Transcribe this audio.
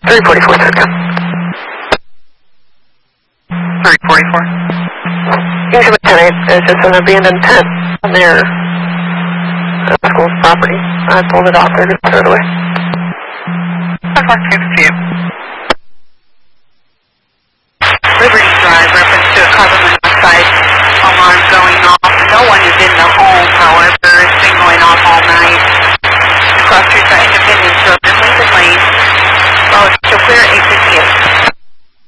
344, Central. 344. Usually 10-8 is just an abandoned tent on their school's property. I pulled it off there to throw it away. 542 to you.